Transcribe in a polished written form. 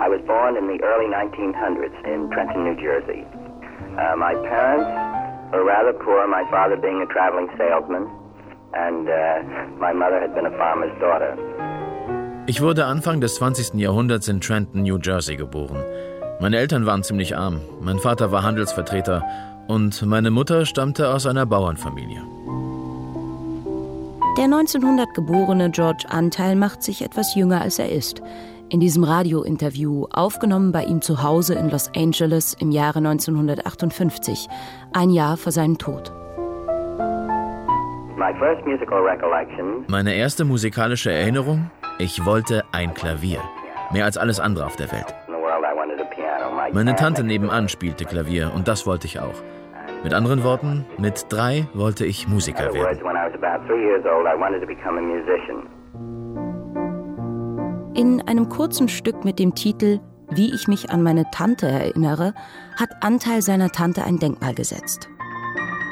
I was born in the early 1900s in Trenton, New Jersey. My parents were rather poor, my father being a traveling salesman, and my mother had been a farmer's daughter. Ich wurde Anfang des 20. Jahrhunderts in Trenton, New Jersey geboren. Meine Eltern waren ziemlich arm. Mein Vater war Handelsvertreter und meine Mutter stammte aus einer Bauernfamilie. Der 1900 geborene George Antheil macht sich etwas jünger, als er ist. In diesem Radiointerview, aufgenommen bei ihm zu Hause in Los Angeles im Jahre 1958, ein Jahr vor seinem Tod. Meine erste musikalische Erinnerung? Ich wollte ein Klavier. Mehr als alles andere auf der Welt. Meine Tante nebenan spielte Klavier und das wollte ich auch. Mit anderen Worten, mit 3 wollte ich Musiker werden. In einem kurzen Stück mit dem Titel »Wie ich mich an meine Tante erinnere« hat Antheil seiner Tante ein Denkmal gesetzt.